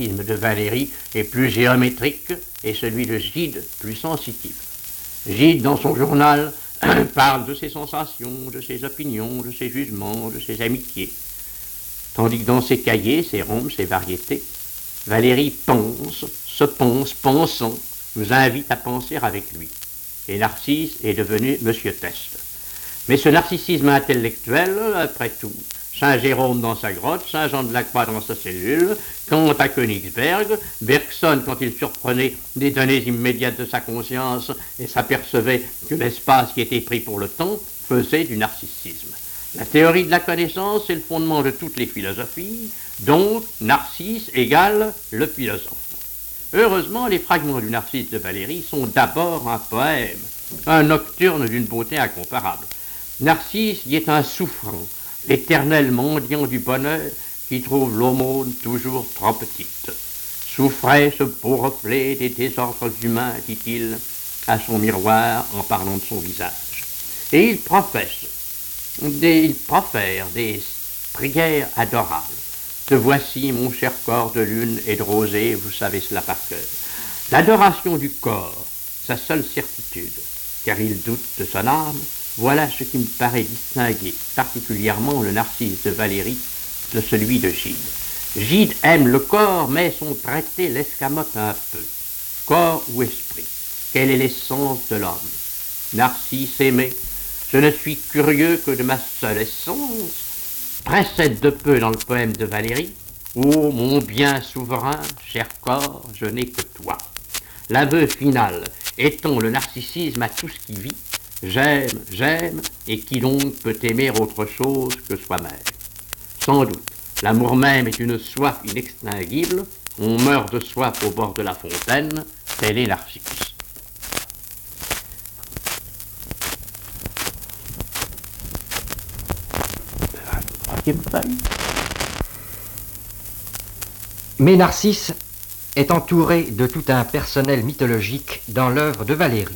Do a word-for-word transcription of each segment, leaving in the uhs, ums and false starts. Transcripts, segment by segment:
narcissisme de Valérie est plus géométrique et celui de Gide plus sensitif. Gide, dans son journal, parle de ses sensations, de ses opinions, de ses jugements, de ses amitiés. Tandis que dans ses cahiers, ses rhombes, ses variétés, Valérie pense, se pense, pensant, nous invite à penser avec lui. Et Narcisse est devenu Monsieur Teste. Mais ce narcissisme intellectuel, après tout, Saint Jérôme dans sa grotte, Saint Jean de la Croix dans sa cellule, Kant à Königsberg, Bergson quand il surprenait des données immédiates de sa conscience et s'apercevait que l'espace qui était pris pour le temps faisait du narcissisme. La théorie de la connaissance est le fondement de toutes les philosophies, donc Narcisse égale le philosophe. Heureusement, les fragments du Narcisse de Valérie sont d'abord un poème, un nocturne d'une beauté incomparable. Narcisse y est un souffrant, l'éternel mendiant du bonheur qui trouve l'aumône toujours trop petite. Souffrait ce beau reflet des désordres humains, dit-il à son miroir en parlant de son visage. Et il professe, des, il profère des prières adorables. Te voici, mon cher corps de lune et de rosée, vous savez cela par cœur. L'adoration du corps, sa seule certitude, car il doute de son âme, voilà ce qui me paraît distinguer particulièrement le Narcisse de Valérie de celui de Gide. Gide aime le corps, mais son traité l'escamote un peu. Corps ou esprit, quelle est l'essence de l'homme? Narcisse aimé, je ne suis curieux que de ma seule essence, précède de peu dans le poème de Valérie. Ô mon bien souverain, cher corps, je n'ai que toi. L'aveu final étant le narcissisme à tout ce qui vit, j'aime, j'aime, et qui donc peut aimer autre chose que soi-même? Sans doute, l'amour même est une soif inextinguible, on meurt de soif au bord de la fontaine, tel est Narcisse. Mais Narcisse est entouré de tout un personnel mythologique dans l'œuvre de Valérie.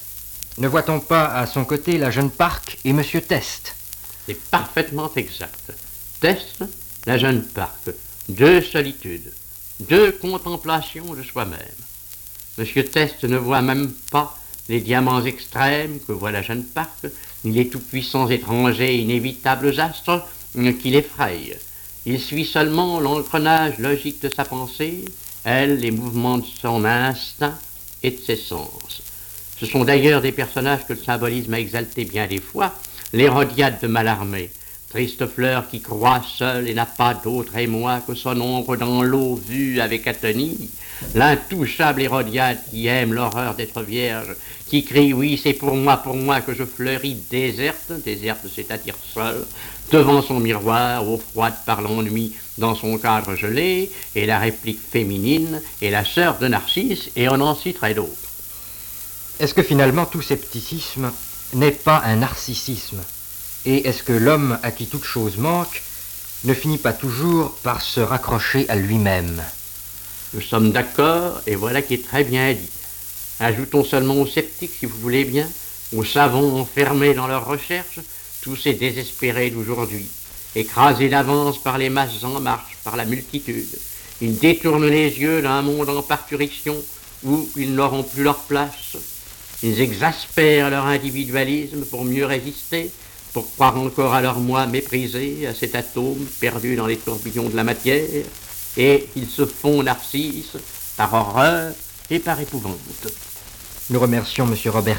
Ne voit-on pas à son côté la jeune Parc et Monsieur Teste? C'est parfaitement exact. Teste, la jeune Parc, deux solitudes, deux contemplations de soi-même. Monsieur Teste ne voit même pas les diamants extrêmes que voit la jeune Parc, ni les tout-puissants étrangers inévitables astres qui l'effraient. Il suit seulement l'engrenage logique de sa pensée, elle, les mouvements de son instinct et de ses sens. Ce sont d'ailleurs des personnages que le symbolisme a exaltés bien des fois. L'Hérodiade de Mallarmé, triste fleur qui croit seule et n'a pas d'autre émoi que son ombre dans l'eau vue avec atonie. L'intouchable Hérodiade qui aime l'horreur d'être vierge, qui crie « Oui, c'est pour moi, pour moi que je fleuris déserte », déserte c'est-à-dire seule, devant son miroir, eau froide par l'ennui dans son cadre gelé, et la réplique féminine est la sœur de Narcisse, et on en citerait d'autres. Est-ce que finalement tout scepticisme n'est pas un narcissisme? Et est-ce que l'homme à qui toute chose manque ne finit pas toujours par se raccrocher à lui-même? Nous sommes d'accord, et voilà qui est très bien dit. Ajoutons seulement aux sceptiques, si vous voulez bien, aux savants enfermés dans leurs recherches, tous ces désespérés d'aujourd'hui, écrasés d'avance par les masses en marche, par la multitude. Ils détournent les yeux d'un monde en parturition où ils n'auront plus leur place. Ils exaspèrent leur individualisme pour mieux résister, pour croire encore à leur moi méprisé, à cet atome perdu dans les tourbillons de la matière, et ils se font Narcisse par horreur et par épouvante. Nous remercions M. Robert